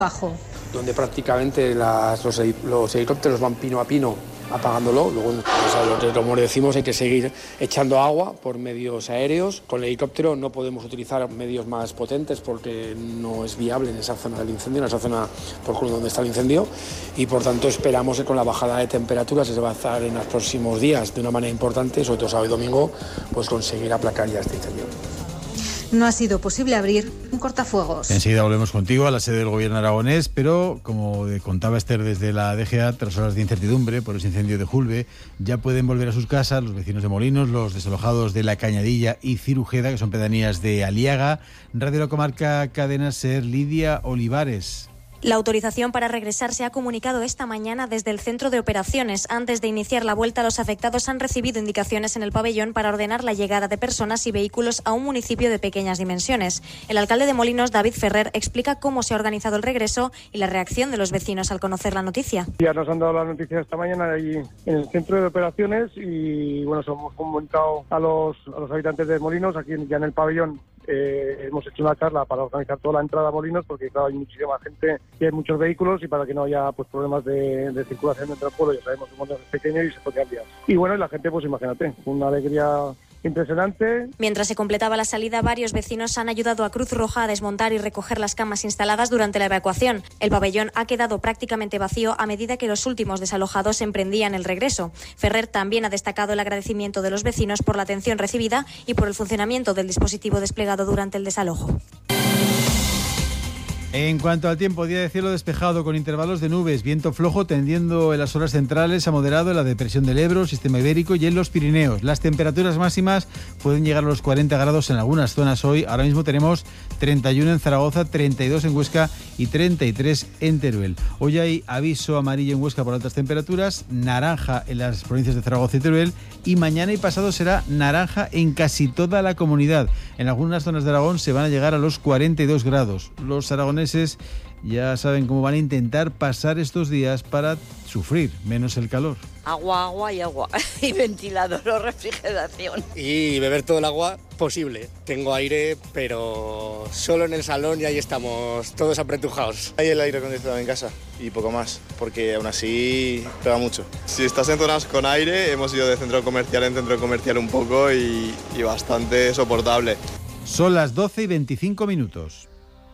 bajo. Donde prácticamente los helicópteros van pino a pino apagándolo. Luego, como decimos, hay que seguir echando agua por medios aéreos. Con el helicóptero no podemos utilizar medios más potentes porque no es viable en esa zona del incendio, en esa zona por donde está el incendio, y por tanto esperamos que con la bajada de temperaturas que se va a hacer en los próximos días de una manera importante, sobre todo sábado y domingo, pues conseguir aplacar ya este incendio. No ha sido posible abrir un cortafuegos. Enseguida volvemos contigo a la sede del gobierno aragonés, pero como contaba Esther desde la DGA, tras horas de incertidumbre por ese incendio de Julbe, ya pueden volver a sus casas los vecinos de Molinos, los desalojados de La Cañadilla y Cirujeda, que son pedanías de Aliaga. Radio La Comarca, Cadena Ser, Lidia Olivares. La autorización para regresar se ha comunicado esta mañana desde el centro de operaciones. Antes de iniciar la vuelta, los afectados han recibido indicaciones en el pabellón para ordenar la llegada de personas y vehículos a un municipio de pequeñas dimensiones. El alcalde de Molinos, David Ferrer, explica cómo se ha organizado el regreso y la reacción de los vecinos al conocer la noticia. Ya nos han dado la noticia esta mañana ahí en el centro de operaciones y bueno, hemos comunicado a los habitantes de Molinos aquí ya en el pabellón. Hemos hecho una charla para organizar toda la entrada a Molinos porque claro, hay muchísima gente y hay muchos vehículos y para que no haya pues problemas de circulación dentro del pueblo. Ya sabemos que Molinos es pequeño y se puede cambiar. Y bueno, y la gente pues imagínate, una alegría impresionante. Mientras se completaba la salida, varios vecinos han ayudado a Cruz Roja a desmontar y recoger las camas instaladas durante la evacuación. El pabellón ha quedado prácticamente vacío a medida que los últimos desalojados emprendían el regreso. Ferrer también ha destacado el agradecimiento de los vecinos por la atención recibida y por el funcionamiento del dispositivo desplegado durante el desalojo. En cuanto al tiempo, día de cielo despejado con intervalos de nubes, viento flojo tendiendo en las horas centrales a moderado en la depresión del Ebro, sistema ibérico y en los Pirineos. Las temperaturas máximas pueden llegar a los 40 grados en algunas zonas hoy. Ahora mismo tenemos 31 en Zaragoza, 32 en Huesca y 33 en Teruel. Hoy hay aviso amarillo en Huesca por altas temperaturas, naranja en las provincias de Zaragoza y Teruel, y mañana y pasado será naranja en casi toda la comunidad. En algunas zonas de Aragón se van a llegar a los 42 grados. Los aragoneses ya saben cómo van a intentar pasar estos días para sufrir menos el calor. Agua y agua. Y ventilador o refrigeración. Y beber todo el agua posible. Tengo aire, pero solo en el salón y ahí estamos todos apretujados. Hay el aire acondicionado en casa y poco más, porque aún así pega mucho. Si estás en zonas con aire, hemos ido de centro comercial en centro comercial un poco y bastante soportable. Son las 12 y 25 minutos.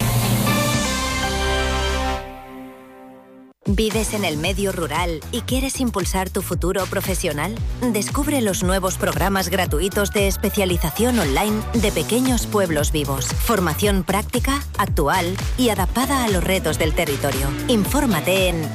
¿Vives en el medio rural y quieres impulsar tu futuro profesional? Descubre los nuevos programas gratuitos de especialización online de Pequeños Pueblos Vivos. Formación práctica, actual y adaptada a los retos del territorio. Infórmate en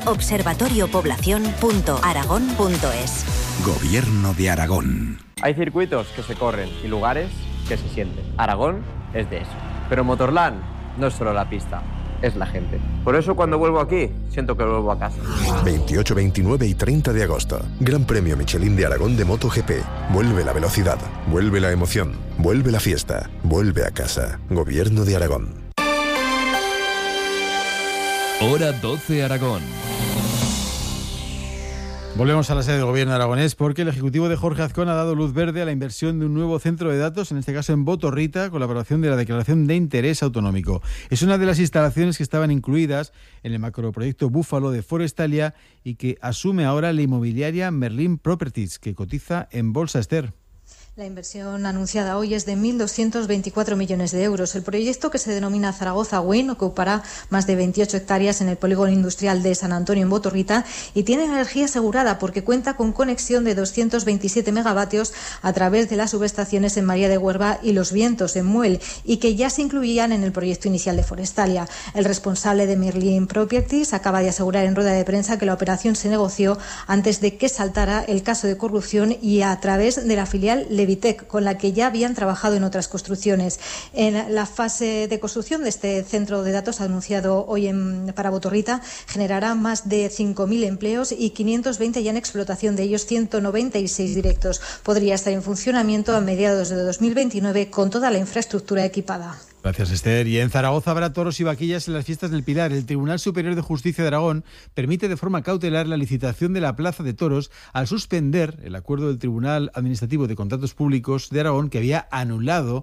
observatoriopoblacion.aragón.es. Gobierno de Aragón. Hay circuitos que se corren y lugares que se sienten. Aragón es de eso. Pero Motorland no es solo la pista. Es la gente. Por eso cuando vuelvo aquí, siento que vuelvo a casa. 28, 29 y 30 de agosto. Gran Premio Michelin de Aragón de MotoGP. Vuelve la velocidad, vuelve la emoción, vuelve la fiesta, vuelve a casa. Gobierno de Aragón. Hora 12 Aragón. Volvemos a la sede del gobierno aragonés porque el Ejecutivo de Jorge Azcón ha dado luz verde a la inversión de un nuevo centro de datos, en este caso en Botorrita, con la aprobación de la Declaración de Interés Autonómico. Es una de las instalaciones que estaban incluidas en el macroproyecto Búfalo de Forestalia y que asume ahora la inmobiliaria Merlin Properties, que cotiza en Bolsa, Esther. La inversión anunciada hoy es de 1.224 millones de euros. El proyecto, que se denomina Zaragoza Wind, ocupará más de 28 hectáreas en el polígono industrial de San Antonio en Botorrita y tiene energía asegurada porque cuenta con conexión de 227 megavatios a través de las subestaciones en María de Huerva y Los Vientos en Muel y que ya se incluían en el proyecto inicial de Forestalia. El responsable de Merlin Properties acaba de asegurar en rueda de prensa que la operación se negoció antes de que saltara el caso de corrupción y a través de la filial Levitec, con la que ya habían trabajado en otras construcciones. En la fase de construcción de este centro de datos anunciado hoy para Botorrita generará más de 5.000 empleos y 520 ya en explotación, de ellos 196 directos. Podría estar en funcionamiento a mediados de 2029 con toda la infraestructura equipada. Gracias, Esther. Y en Zaragoza habrá toros y vaquillas en las fiestas del Pilar. El Tribunal Superior de Justicia de Aragón permite de forma cautelar la licitación de la Plaza de Toros al suspender el acuerdo del Tribunal Administrativo de Contratos Públicos de Aragón, que había anulado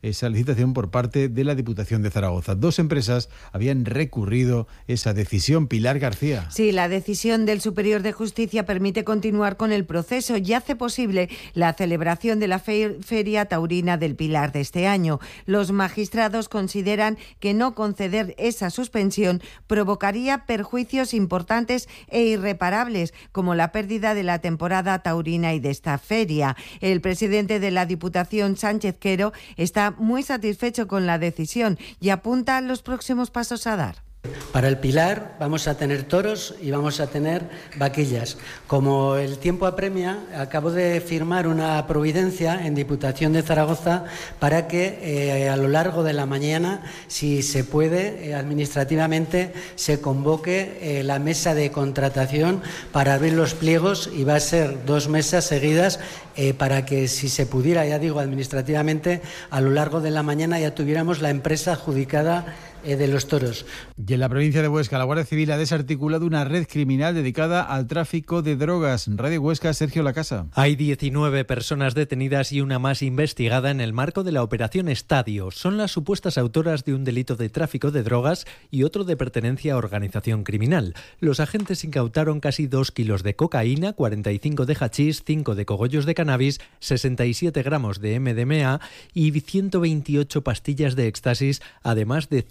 esa licitación por parte de la Diputación de Zaragoza. 2 empresas habían recurrido esa decisión. Pilar García. Sí, la decisión del Superior de Justicia permite continuar con el proceso y hace posible la celebración de la Feria Taurina del Pilar de este año. Los magistrados consideran que no conceder esa suspensión provocaría perjuicios importantes e irreparables, como la pérdida de la temporada taurina y de esta feria. El presidente de la Diputación, Sánchez Quero, está muy satisfecho con la decisión y apunta a los próximos pasos a dar. Para el Pilar vamos a tener toros y vamos a tener vaquillas. Como el tiempo apremia, acabo de firmar una providencia en Diputación de Zaragoza para que a lo largo de la mañana, si se puede, administrativamente se convoque la mesa de contratación para abrir los pliegos, y va a ser 2 mesas seguidas para que, si se pudiera, ya digo, administrativamente, a lo largo de la mañana ya tuviéramos la empresa adjudicada de los toros. Y en la provincia de Huesca, la Guardia Civil ha desarticulado una red criminal dedicada al tráfico de drogas. Radio Huesca, Sergio Lacasa. Hay 19 personas detenidas y una más investigada en el marco de la Operación Estadio. Son las supuestas autoras de un delito de tráfico de drogas y otro de pertenencia a organización criminal. Los agentes incautaron casi 2 kilos de cocaína, 45 de hachís, 5 de cogollos de cannabis, 67 gramos de MDMA y 128 pastillas de éxtasis, además de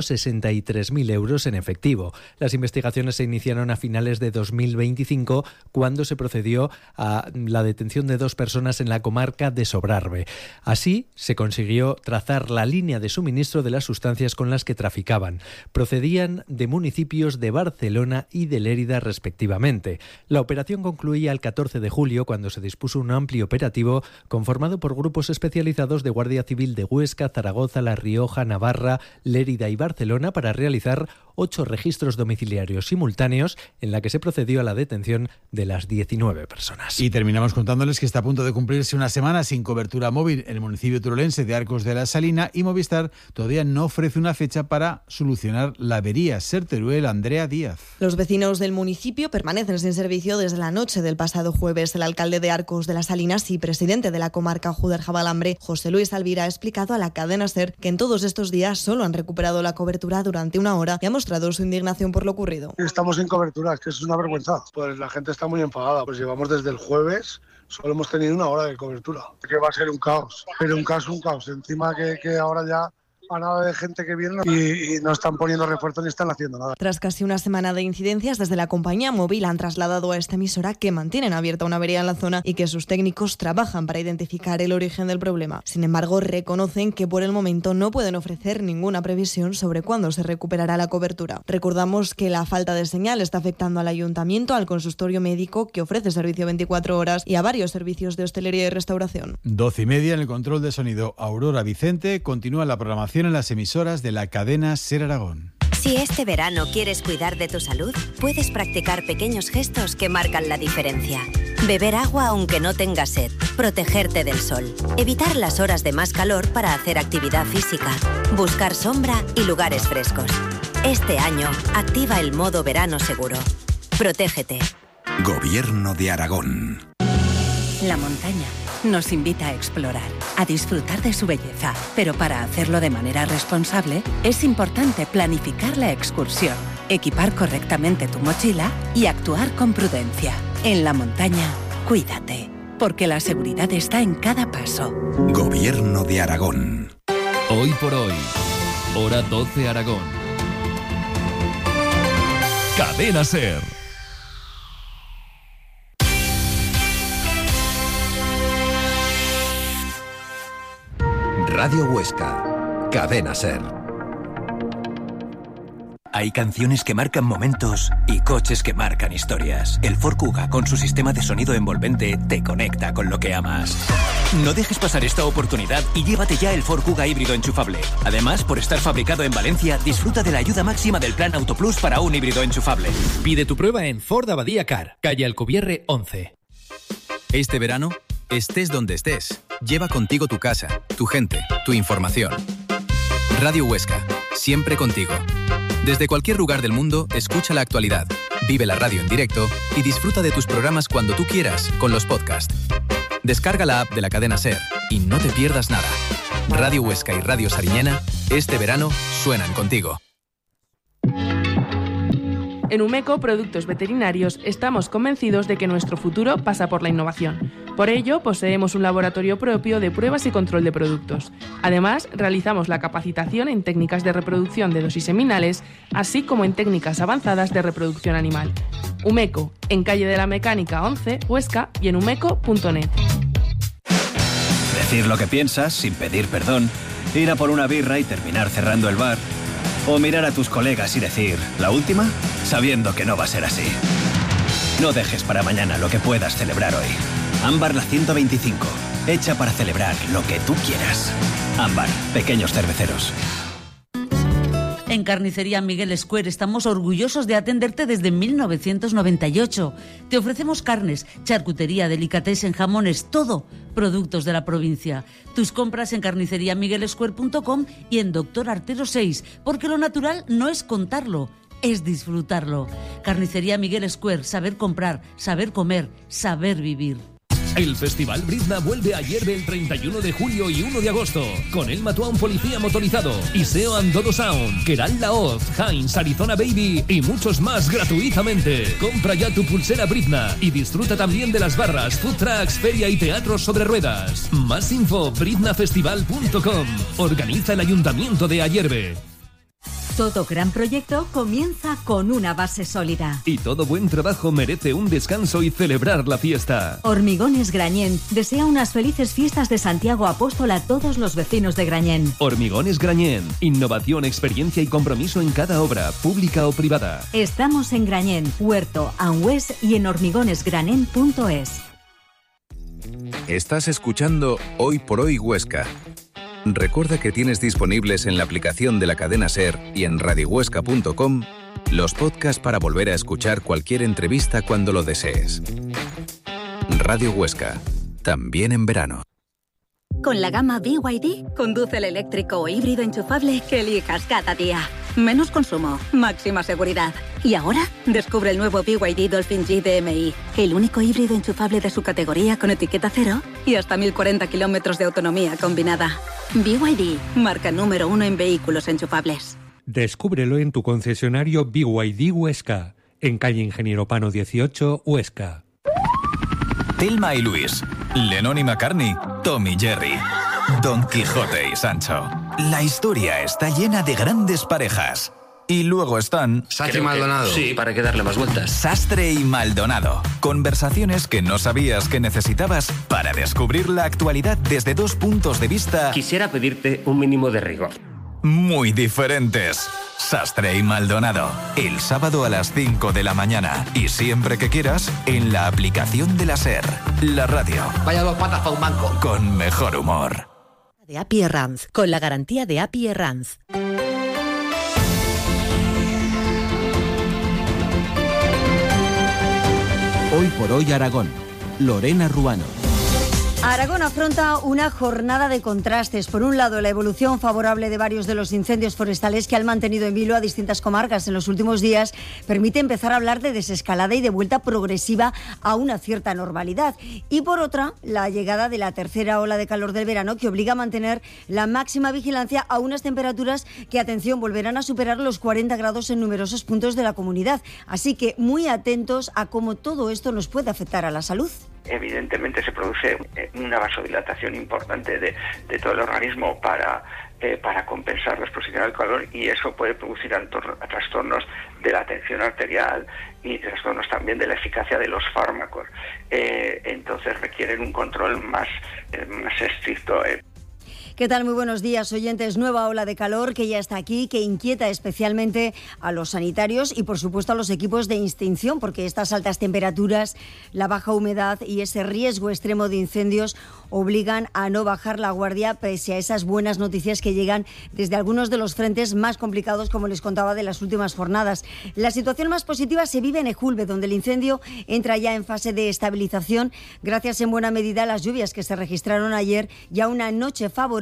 163.000 euros en efectivo. Las investigaciones se iniciaron a finales de 2025, cuando se procedió a la detención de 2 personas en la comarca de Sobrarbe. Así se consiguió trazar la línea de suministro de las sustancias con las que traficaban. Procedían de municipios de Barcelona y de Lérida, respectivamente. La operación concluía el 14 de julio, cuando se dispuso un amplio operativo conformado por grupos especializados de Guardia Civil de Huesca, Zaragoza, La Rioja, Navarra, Lérida y Barcelona para realizar 8 registros domiciliarios simultáneos, en la que se procedió a la detención de las 19 personas. Y terminamos contándoles que está a punto de cumplirse una semana sin cobertura móvil en el municipio turolense de Arcos de la Salina, y Movistar todavía no ofrece una fecha para solucionar la avería. Ser Teruel, Andrea Díaz. Los vecinos del municipio permanecen sin servicio desde la noche del pasado jueves. El alcalde de Arcos de la Salinas y presidente de la comarca Júder-Jabalambre, José Luis Alvira, ha explicado a la cadena SER que en todos estos días solo han recuperado la cobertura durante 1 hora y ha mostrado su indignación por lo ocurrido. Estamos sin cobertura, es que es una vergüenza. Pues la gente está muy enfadada, pues llevamos desde el jueves, solo hemos tenido 1 hora de cobertura. Que va a ser un caos, pero un caos. Encima que ahora ya a nada de gente que viene y no están poniendo refuerzo ni están haciendo nada. Tras casi una semana de incidencias, desde la compañía móvil han trasladado a esta emisora que mantienen abierta una avería en la zona y que sus técnicos trabajan para identificar el origen del problema. Sin embargo, reconocen que por el momento no pueden ofrecer ninguna previsión sobre cuándo se recuperará la cobertura. Recordamos que la falta de señal está afectando al ayuntamiento, al consultorio médico, que ofrece servicio 24 horas, y a varios servicios de hostelería y restauración. 12:30 en el control de sonido. Aurora Vicente. Continúa la programación en las emisoras de la cadena SER Aragón. Si este verano quieres cuidar de tu salud, puedes practicar pequeños gestos que marcan la diferencia. Beber agua aunque no tengas sed, protegerte del sol, evitar las horas de más calor para hacer actividad física, buscar sombra y lugares frescos. Este año, activa el modo verano seguro. Protégete. Gobierno de Aragón. La montaña nos invita a explorar, a disfrutar de su belleza, pero para hacerlo de manera responsable es importante planificar la excursión, equipar correctamente tu mochila y actuar con prudencia. En la montaña, cuídate, porque la seguridad está en cada paso. Gobierno de Aragón. Hoy por hoy, hora 12 Aragón. Cadena SER. Radio Huesca, Cadena SER. Hay canciones que marcan momentos y coches que marcan historias. El Ford Kuga, con su sistema de sonido envolvente, te conecta con lo que amas. No dejes pasar esta oportunidad y llévate ya el Ford Kuga híbrido enchufable. Además, por estar fabricado en Valencia, disfruta de la ayuda máxima del Plan Auto Plus para un híbrido enchufable. Pide tu prueba en Ford Abadía Car, calle Alcubierre 11. Este verano, estés donde estés, lleva contigo tu casa, tu gente, tu información. Radio Huesca, siempre contigo. Desde cualquier lugar del mundo, escucha la actualidad, vive la radio en directo y disfruta de tus programas cuando tú quieras con los podcasts. Descarga la app de la cadena SER y no te pierdas nada. Radio Huesca y Radio Sariñena, este verano suenan contigo. En Umeco Productos Veterinarios estamos convencidos de que nuestro futuro pasa por la innovación. Por ello, poseemos un laboratorio propio de pruebas y control de productos. Además, realizamos la capacitación en técnicas de reproducción de dosis seminales, así como en técnicas avanzadas de reproducción animal. Umeco, en Calle de la Mecánica 11, Huesca, y en umeco.net. Decir lo que piensas sin pedir perdón, ir a por una birra y terminar cerrando el bar, o mirar a tus colegas y decir, ¿la última?, sabiendo que no va a ser así. No dejes para mañana lo que puedas celebrar hoy. Ámbar la 125, hecha para celebrar lo que tú quieras. Ámbar, pequeños cerveceros. En Carnicería Miguel Square estamos orgullosos de atenderte desde 1998. Te ofrecemos carnes, charcutería, delicatessen, jamones, todo, productos de la provincia. Tus compras en carniceriamiguelsquare.com y en Doctor Artero 6, porque lo natural no es contarlo, es disfrutarlo. Carnicería Miguel Square, saber comprar, saber comer, saber vivir. El Festival Brizna vuelve a Ayerbe el 31 de julio y 1 de agosto. Con él mató a un policía motorizado, Iseo Andodo Sound, Keral Laoz, Heinz, Arizona Baby y muchos más gratuitamente. Compra ya tu pulsera Brizna y disfruta también de las barras, food trucks, feria y teatros sobre ruedas. Más info, briznafestival.com. Organiza el Ayuntamiento de Ayerbe. Todo gran proyecto comienza con una base sólida. Y todo buen trabajo merece un descanso y celebrar la fiesta. Hormigones Grañén desea unas felices fiestas de Santiago Apóstol a todos los vecinos de Grañén. Hormigones Grañén. Innovación, experiencia y compromiso en cada obra, pública o privada. Estamos en Grañén, Huerto, Anhues y en hormigonesgranen.es. Estás escuchando Hoy por Hoy Huesca. Recuerda que tienes disponibles en la aplicación de la cadena SER y en radiohuesca.com los podcasts para volver a escuchar cualquier entrevista cuando lo desees. Radio Huesca, también en verano. Con la gama BYD, conduce el eléctrico o híbrido enchufable que elijas cada día. Menos consumo, máxima seguridad. Y ahora, descubre el nuevo BYD Dolphin G DMI, el único híbrido enchufable de su categoría con etiqueta cero y hasta 1040 kilómetros de autonomía combinada. BYD, marca número 1 en vehículos enchufables. Descúbrelo en tu concesionario BYD Huesca, en calle Ingeniero Pano 18, Huesca. Thelma y Luis, Lennon y McCartney, Tom y Jerry, Don Quijote y Sancho. La historia está llena de grandes parejas. Y luego están... Sachi y Maldonado. Sí, para que darle más vueltas. Sastre y Maldonado. Conversaciones que no sabías que necesitabas para descubrir la actualidad desde dos puntos de vista... Quisiera pedirte un mínimo de rigor. Muy diferentes. Sastre y Maldonado. El sábado a las 5 de la mañana. Y siempre que quieras, en la aplicación de la SER. La radio. Vaya dos patas para un banco. Con mejor humor. De API Herranz. Con la garantía de API Herranz. Hoy por hoy Aragón. Lorena Ruano. Aragón afronta una jornada de contrastes. Por un lado, la evolución favorable de varios de los incendios forestales que han mantenido en vilo a distintas comarcas en los últimos días permite empezar a hablar de desescalada y de vuelta progresiva a una cierta normalidad. Y por otra, la llegada de la tercera ola de calor del verano que obliga a mantener la máxima vigilancia a unas temperaturas que, atención, volverán a superar los 40 grados en numerosos puntos de la comunidad. Así que muy atentos a cómo todo esto nos puede afectar a la salud. Evidentemente se produce una vasodilatación importante de todo el organismo para compensar la exposición al calor, y eso puede producir trastornos de la tensión arterial y trastornos también de la eficacia de los fármacos. Entonces requieren un control más estricto. ¿Qué tal? Muy buenos días, oyentes. Nueva ola de calor que ya está aquí, que inquieta especialmente a los sanitarios y, por supuesto, a los equipos de extinción, porque estas altas temperaturas, la baja humedad y ese riesgo extremo de incendios obligan a no bajar la guardia pese a esas buenas noticias que llegan desde algunos de los frentes más complicados, como les contaba, de las últimas jornadas. La situación más positiva se vive en Ejulbe, donde el incendio entra ya en fase de estabilización gracias en buena medida a las lluvias que se registraron ayer y a una noche favorable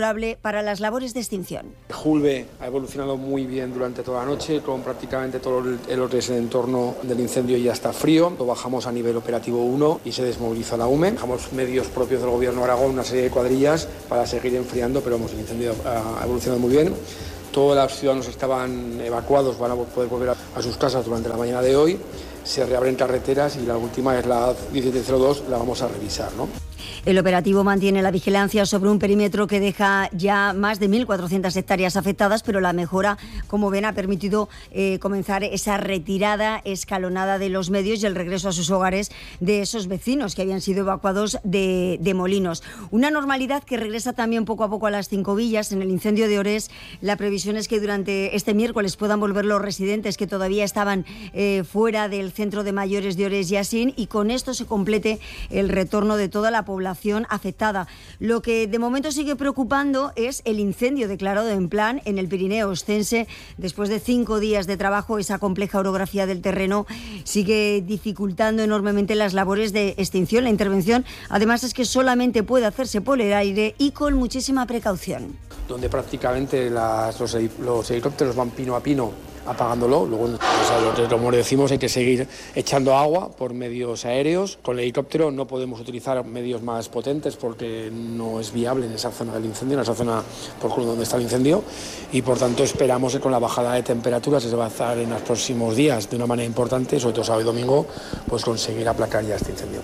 favorable para las labores de extinción. Julve ha evolucionado muy bien durante toda la noche, con prácticamente todo lo que es el entorno del incendio ya está frío. Lo bajamos a nivel operativo 1 y se desmoviliza la UME. Dejamos medios propios del Gobierno de Aragón, una serie de cuadrillas para seguir enfriando, pero el incendio ha evolucionado muy bien. Todos los ciudadanos estaban evacuados, van a poder volver a sus casas durante la mañana de hoy. Se reabren carreteras y la última es la 1702, la vamos a revisar, ¿no? El operativo mantiene la vigilancia sobre un perímetro que deja ya más de 1.400 hectáreas afectadas, pero la mejora, como ven, ha permitido comenzar esa retirada escalonada de los medios y el regreso a sus hogares de esos vecinos que habían sido evacuados de Molinos. Una normalidad que regresa también poco a poco a las Cinco Villas. En el incendio de Orés, la previsión es que durante este miércoles puedan volver los residentes que todavía estaban fuera del centro de mayores de Orés y Asín, y con esto se complete el retorno de toda la población afectada. Lo que de momento sigue preocupando es el incendio declarado en plan en el Pirineo Ostense. Después de 5 días de trabajo, esa compleja orografía del terreno sigue dificultando enormemente las labores de extinción. La intervención, además, es que solamente puede hacerse por el aire y con muchísima precaución. Donde prácticamente los helicópteros van pino a pino apagándolo. Luego, como decimos, hay que seguir echando agua por medios aéreos. Con el helicóptero no podemos utilizar medios más potentes porque no es viable en esa zona del incendio, en esa zona por donde está el incendio, y por tanto esperamos que con la bajada de temperaturas que se va a hacer en los próximos días de una manera importante, sobre todo sábado y domingo, pues conseguir aplacar ya este incendio.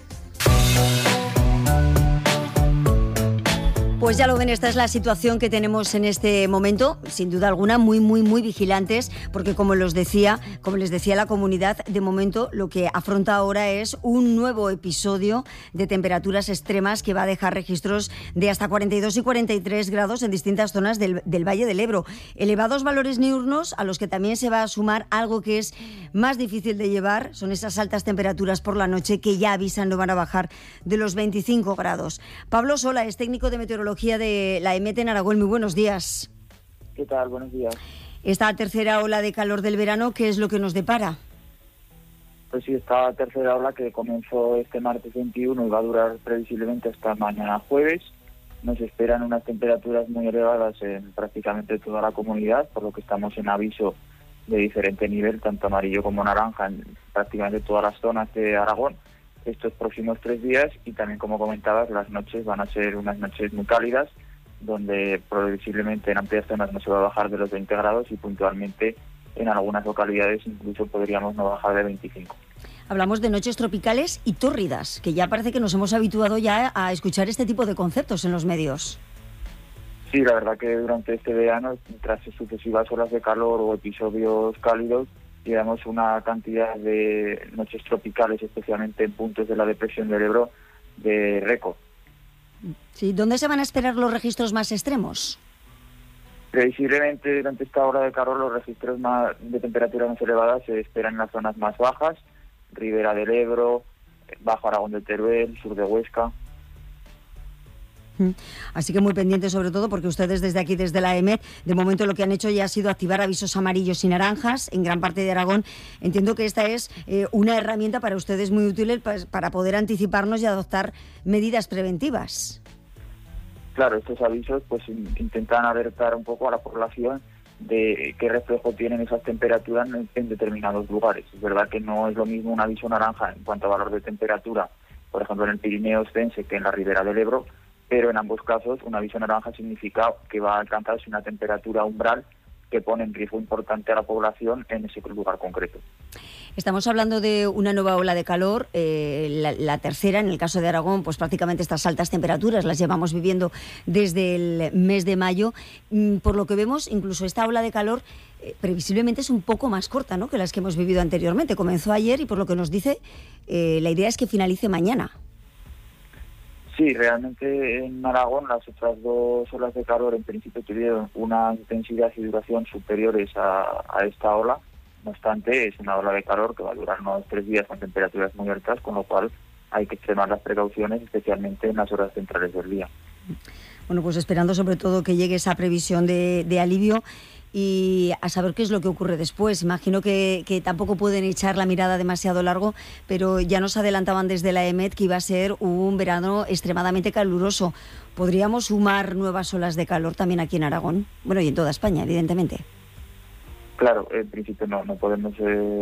Pues ya lo ven, esta es la situación que tenemos en este momento, sin duda alguna muy vigilantes, porque como les decía la comunidad, de momento lo que afronta ahora es un nuevo episodio de temperaturas extremas que va a dejar registros de hasta 42 y 43 grados en distintas zonas del Valle del Ebro. Elevados valores diurnos a los que también se va a sumar algo que es más difícil de llevar, son esas altas temperaturas por la noche que ya avisan no van a bajar de los 25 grados. Pablo Sola es técnico de meteorología de la EMET en Aragón. Muy buenos días. ¿Qué tal? Buenos días. Esta tercera ola de calor del verano, ¿qué es lo que nos depara? Pues sí, esta tercera ola que comenzó este martes 21 y va a durar previsiblemente hasta mañana jueves. Nos esperan unas temperaturas muy elevadas en prácticamente toda la comunidad, por lo que estamos en aviso de diferente nivel, tanto amarillo como naranja, en prácticamente todas las zonas de Aragón estos próximos 3 días. Y también, como comentabas, las noches van a ser unas noches muy cálidas, donde previsiblemente en amplias zonas no se va a bajar de los 20 grados y puntualmente en algunas localidades incluso podríamos no bajar de 25. Hablamos de noches tropicales y tórridas, que ya parece que nos hemos habituado ya a escuchar este tipo de conceptos en los medios. Sí, la verdad que durante este verano, tras sucesivas olas de calor o episodios cálidos, digamos una cantidad de noches tropicales, especialmente en puntos de la depresión del Ebro, de récord. Sí, ¿dónde se van a esperar los registros más extremos? Previsiblemente durante esta hora de calor los registros de temperaturas más elevadas se esperan en las zonas más bajas, Ribera del Ebro, Bajo Aragón de Teruel, sur de Huesca. Así que muy pendientes, sobre todo porque ustedes desde aquí, desde la EMET, de momento lo que han hecho ya ha sido activar avisos amarillos y naranjas en gran parte de Aragón. Entiendo que esta es una herramienta para ustedes muy útil para poder anticiparnos y adoptar medidas preventivas. Claro, estos avisos pues intentan alertar un poco a la población de qué reflejo tienen esas temperaturas en determinados lugares. Es verdad que no es lo mismo un aviso naranja en cuanto a valor de temperatura, por ejemplo en el Pirineo Ostense, que en la Ribera del Ebro, pero en ambos casos un aviso naranja significa que va a alcanzarse una temperatura umbral que pone en riesgo importante a la población en ese lugar concreto. Estamos hablando de una nueva ola de calor, la tercera, en el caso de Aragón, pues prácticamente estas altas temperaturas las llevamos viviendo desde el mes de mayo. Por lo que vemos, incluso esta ola de calor previsiblemente es un poco más corta, ¿no?, que las que hemos vivido anteriormente. Comenzó ayer y por lo que nos dice, la idea es que finalice mañana. Sí, realmente en Aragón las otras 2 olas de calor en principio tuvieron una intensidad y duración superiores a esta ola. No obstante, es una ola de calor que va a durar unos 3 días con temperaturas muy altas, con lo cual hay que extremar las precauciones, especialmente en las horas centrales del día. Bueno, pues esperando sobre todo que llegue esa previsión de alivio. y a saber qué es lo que ocurre después. Imagino que tampoco pueden echar la mirada demasiado largo, pero ya nos adelantaban desde la EMET que iba a ser un verano extremadamente caluroso. ¿Podríamos sumar nuevas olas de calor también aquí en Aragón? Bueno, y en toda España, evidentemente. Claro, en principio no podemos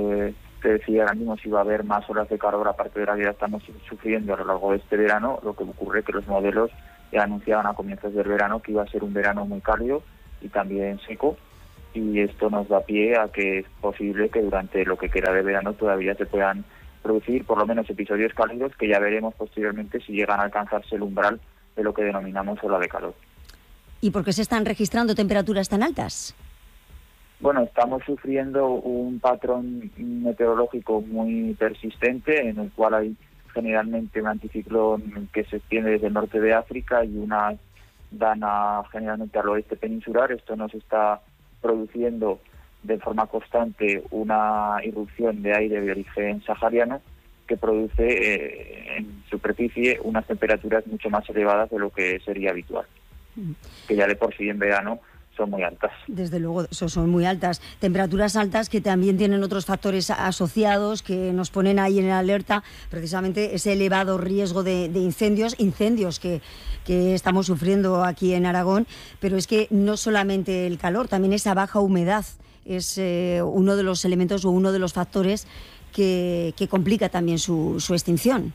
decir ahora mismo si va a haber más olas de calor aparte de la que ya estamos sufriendo a lo largo de este verano. Lo que ocurre es que los modelos ya anunciaban a comienzos del verano que iba a ser un verano muy cálido y también seco, y esto nos da pie a que es posible que durante lo que queda de verano todavía se puedan producir por lo menos episodios cálidos, que ya veremos posteriormente si llegan a alcanzarse el umbral de lo que denominamos ola de calor. ¿Y por qué se están registrando temperaturas tan altas? Bueno, estamos sufriendo un patrón meteorológico muy persistente, en el cual hay generalmente un anticiclón que se extiende desde el norte de África y una dana generalmente al oeste peninsular. Esto nos está produciendo de forma constante una irrupción de aire de origen sahariano que produce en superficie unas temperaturas mucho más elevadas de lo que sería habitual, que ya de por sí en verano son muy altas. Desde luego, son muy altas. Temperaturas altas que también tienen otros factores asociados que nos ponen ahí en alerta, precisamente ese elevado riesgo de incendios que estamos sufriendo aquí en Aragón, pero es que no solamente el calor, también esa baja humedad es uno de los elementos o uno de los factores que complica también su extinción.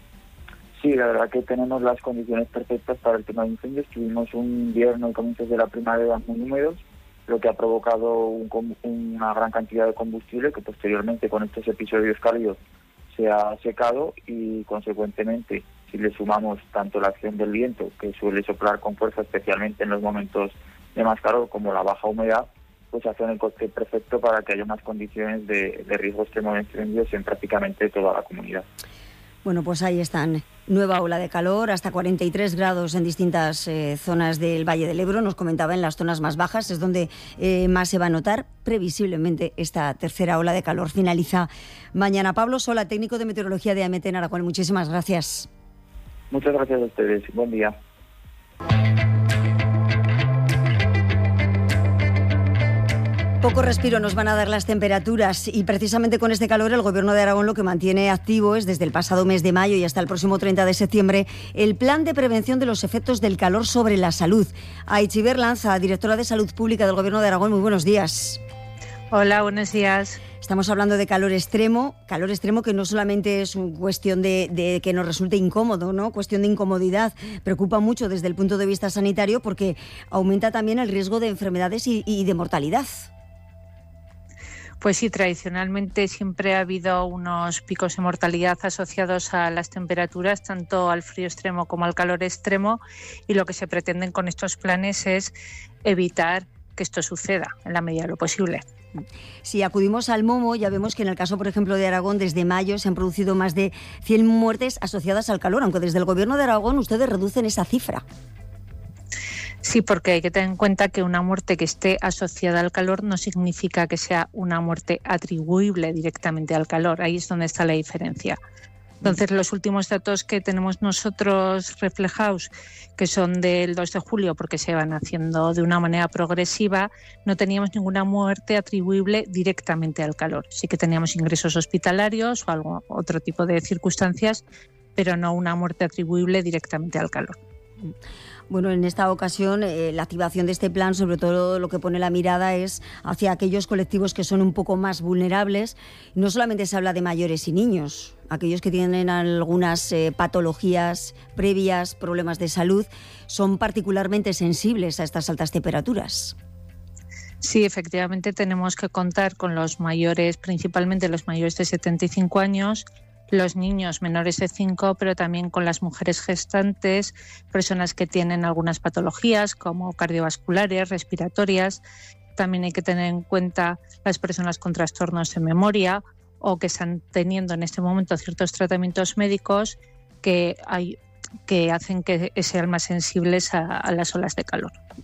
Sí, la verdad que tenemos las condiciones perfectas para el tema de incendios. Tuvimos un invierno y comienzos de la primavera muy húmedos, lo que ha provocado una gran cantidad de combustible que posteriormente con estos episodios cálidos se ha secado, y consecuentemente si le sumamos tanto la acción del viento, que suele soplar con fuerza especialmente en los momentos de más calor, como la baja humedad, pues hacen el cóctel perfecto para que haya unas condiciones de riesgo extremo de incendios en prácticamente toda la comunidad. Bueno, pues ahí están. Nueva ola de calor, hasta 43 grados en distintas zonas del Valle del Ebro. Nos comentaba, en las zonas más bajas es donde más se va a notar previsiblemente esta tercera ola de calor. Finaliza mañana. Pablo Sola, técnico de meteorología de AEMET en Aragón. Muchísimas gracias. Muchas gracias a ustedes. Buen día. Poco respiro nos van a dar las temperaturas, y precisamente con este calor el Gobierno de Aragón lo que mantiene activo es, desde el pasado mes de mayo y hasta el próximo 30 de septiembre, el plan de prevención de los efectos del calor sobre la salud. Aitziber Lanza, directora de Salud Pública del Gobierno de Aragón, muy buenos días. Hola, buenos días. Estamos hablando de calor extremo que no solamente es cuestión de que nos resulte incómodo, ¿no? Cuestión de incomodidad. Preocupa mucho desde el punto de vista sanitario porque aumenta también el riesgo de enfermedades y de mortalidad. Pues sí, tradicionalmente siempre ha habido unos picos de mortalidad asociados a las temperaturas, tanto al frío extremo como al calor extremo, y lo que se pretenden con estos planes es evitar que esto suceda en la medida de lo posible. Si acudimos al Momo, ya vemos que en el caso, por ejemplo, de Aragón, desde mayo se han producido más de 100 muertes asociadas al calor, aunque desde el Gobierno de Aragón ustedes reducen esa cifra. Sí, porque hay que tener en cuenta que una muerte que esté asociada al calor no significa que sea una muerte atribuible directamente al calor. Ahí es donde está la diferencia. Entonces, los últimos datos que tenemos nosotros reflejados, que son del 2 de julio, porque se van haciendo de una manera progresiva, no teníamos ninguna muerte atribuible directamente al calor. Sí que teníamos ingresos hospitalarios o otro tipo de circunstancias, pero no una muerte atribuible directamente al calor. Bueno, en esta ocasión la activación de este plan, sobre todo lo que pone la mirada es hacia aquellos colectivos que son un poco más vulnerables. No solamente se habla de mayores y niños, aquellos que tienen algunas patologías previas, problemas de salud, son particularmente sensibles a estas altas temperaturas. Sí, efectivamente tenemos que contar con los mayores, principalmente los mayores de 75 años, los niños menores de 5, pero también con las mujeres gestantes, personas que tienen algunas patologías como cardiovasculares, respiratorias. También hay que tener en cuenta las personas con trastornos de memoria o que están teniendo en este momento ciertos tratamientos médicos que hacen que sean más sensibles a las olas de calor.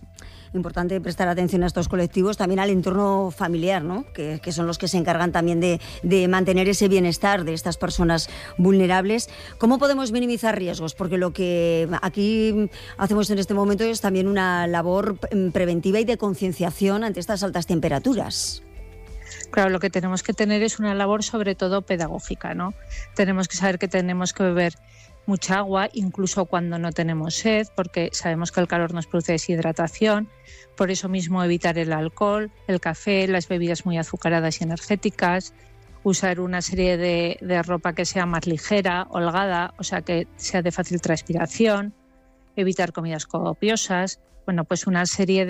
importante prestar atención a estos colectivos, también al entorno familiar, ¿no? Que son los que se encargan también de mantener ese bienestar de estas personas vulnerables. ¿Cómo podemos minimizar riesgos? Porque lo que aquí hacemos en este momento es también una labor preventiva y de concienciación ante estas altas temperaturas. Claro, lo que tenemos que tener es una labor sobre todo pedagógica, ¿no? Tenemos que saber que tenemos que beber mucha agua, incluso cuando no tenemos sed, porque sabemos que el calor nos produce deshidratación. Por eso mismo evitar el alcohol, el café, las bebidas muy azucaradas y energéticas, usar una serie de ropa que sea más ligera, holgada, o sea, que sea de fácil transpiración, evitar comidas copiosas. Bueno, pues una serie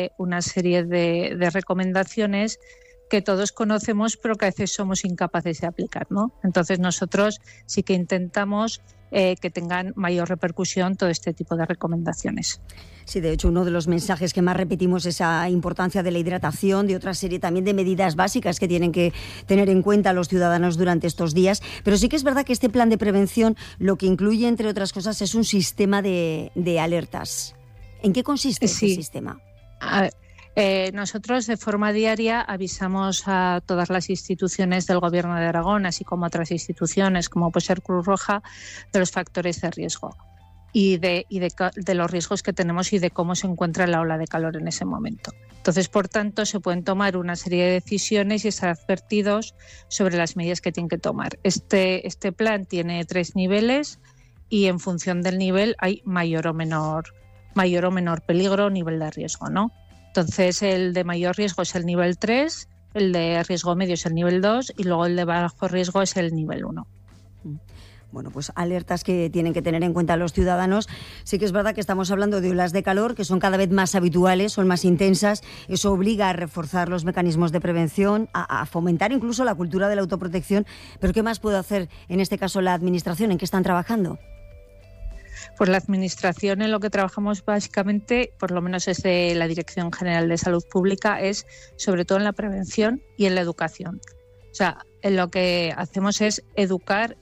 de recomendaciones que todos conocemos, pero que a veces somos incapaces de aplicar, ¿no? Entonces nosotros sí que intentamos que tengan mayor repercusión todo este tipo de recomendaciones. Sí, de hecho, uno de los mensajes que más repetimos es esa importancia de la hidratación, de otra serie también de medidas básicas que tienen que tener en cuenta los ciudadanos durante estos días. Pero sí que es verdad que este plan de prevención lo que incluye, entre otras cosas, es un sistema de alertas. ¿En qué consiste ese sistema? A ver, nosotros de forma diaria avisamos a todas las instituciones del Gobierno de Aragón, así como a otras instituciones como puede ser Cruz Roja, de los factores de riesgo y de los riesgos que tenemos y de cómo se encuentra la ola de calor en ese momento. Entonces, por tanto, se pueden tomar una serie de decisiones y estar advertidos sobre las medidas que tienen que tomar. Este plan tiene 3 niveles y en función del nivel hay mayor o menor peligro o nivel de riesgo, ¿no? Entonces, el de mayor riesgo es el nivel 3, el de riesgo medio es el nivel 2 y luego el de bajo riesgo es el nivel 1. Bueno, pues alertas que tienen que tener en cuenta los ciudadanos. Sí que es verdad que estamos hablando de olas de calor que son cada vez más habituales, son más intensas. Eso obliga a reforzar los mecanismos de prevención, a fomentar incluso la cultura de la autoprotección. Pero ¿qué más puede hacer en este caso la Administración? ¿En qué están trabajando? Pues la Administración en lo que trabajamos básicamente, por lo menos desde la Dirección General de Salud Pública, es sobre todo en la prevención y en la educación. O sea, en lo que hacemos es educar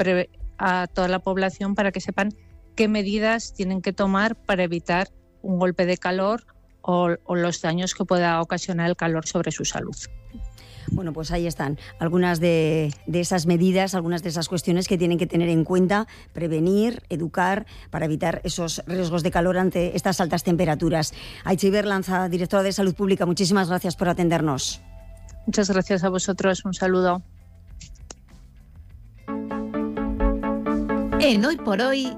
a toda la población para que sepan qué medidas tienen que tomar para evitar un golpe de calor o los daños que pueda ocasionar el calor sobre su salud. Bueno, pues ahí están algunas de esas medidas, algunas de esas cuestiones que tienen que tener en cuenta, prevenir, educar, para evitar esos riesgos de calor ante estas altas temperaturas. Aitzi Berlanza, directora de Salud Pública, muchísimas gracias por atendernos. Muchas gracias a vosotros, un saludo. En Hoy por Hoy,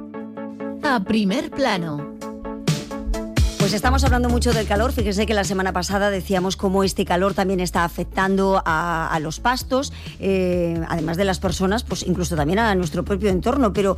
a primer plano. Pues estamos hablando mucho del calor. Fíjese que la semana pasada decíamos cómo este calor también está afectando a los pastos, además de las personas, pues incluso también a nuestro propio entorno. Pero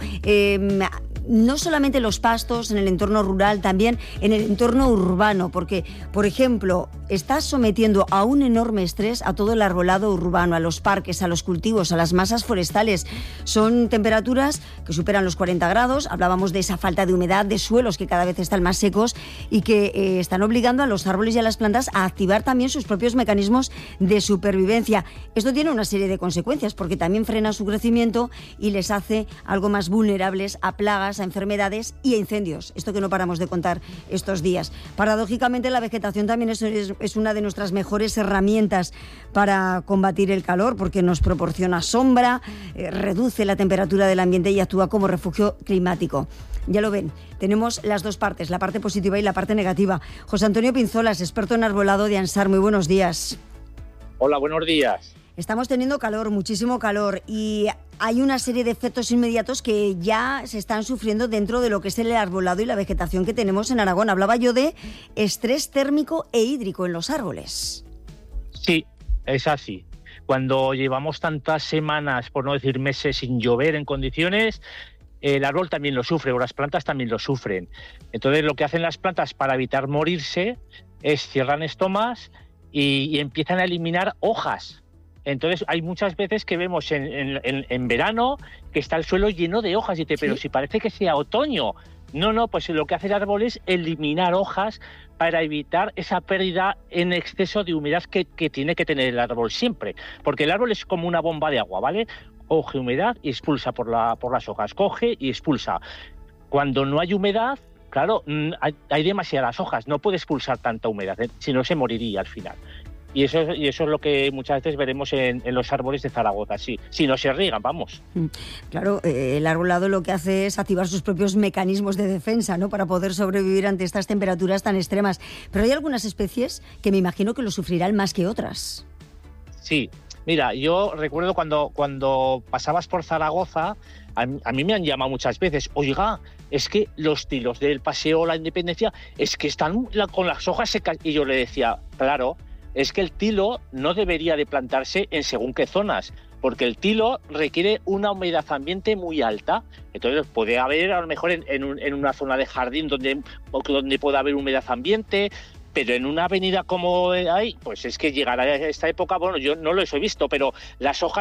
no solamente los pastos, en el entorno rural, también en el entorno urbano, porque, por ejemplo, está sometiendo a un enorme estrés a todo el arbolado urbano, a los parques, a los cultivos, a las masas forestales. Son temperaturas que superan los 40 grados. Hablábamos de esa falta de humedad, de suelos que cada vez están más secos y que están obligando a los árboles y a las plantas a activar también sus propios mecanismos de supervivencia. Esto tiene una serie de consecuencias porque también frena su crecimiento y les hace algo más vulnerables a plagas, a enfermedades y a incendios. Esto que no paramos de contar estos días. Paradójicamente, la vegetación también es una de nuestras mejores herramientas para combatir el calor porque nos proporciona sombra, reduce la temperatura del ambiente y actúa como refugio climático. Ya lo ven, tenemos las dos partes, la parte positiva y la parte negativa. José Antonio Pinzolas, experto en arbolado de ANSAR, muy buenos días. Hola, buenos días. Estamos teniendo calor, muchísimo calor, y hay una serie de efectos inmediatos que ya se están sufriendo dentro de lo que es el arbolado y la vegetación que tenemos en Aragón. Hablaba yo de estrés térmico e hídrico en los árboles. Sí, es así. Cuando llevamos tantas semanas, por no decir meses, sin llover en condiciones, el árbol también lo sufre, o las plantas también lo sufren. Entonces, lo que hacen las plantas para evitar morirse es cierran estomas y empiezan a eliminar hojas. Entonces, hay muchas veces que vemos en verano que está el suelo lleno de hojas. Y dice, pero si parece que sea otoño. No, pues lo que hace el árbol es eliminar hojas para evitar esa pérdida en exceso de humedad que tiene que tener el árbol siempre. Porque el árbol es como una bomba de agua, ¿vale? Coge humedad y expulsa por las hojas. Coge y expulsa. Cuando no hay humedad, claro, hay demasiadas hojas, no puede expulsar tanta humedad, si no se moriría al final. Y eso es lo que muchas veces veremos en los árboles de Zaragoza, sí, si no se riegan, vamos. Claro, el arbolado lo que hace es activar sus propios mecanismos de defensa, ¿no?, para poder sobrevivir ante estas temperaturas tan extremas. Pero hay algunas especies que me imagino que lo sufrirán más que otras. Sí, mira, yo recuerdo cuando pasabas por Zaragoza, a mí me han llamado muchas veces, oiga, es que los tilos del Paseo La Independencia es que están con las hojas secas. Y yo le decía, claro, es que el tilo no debería de plantarse en según qué zonas, porque el tilo requiere una humedad ambiente muy alta. Entonces puede haber a lo mejor en una zona de jardín donde pueda haber humedad ambiente, pero en una avenida como hay, pues es que llegará a esta época, bueno, yo no lo he visto, pero las hojas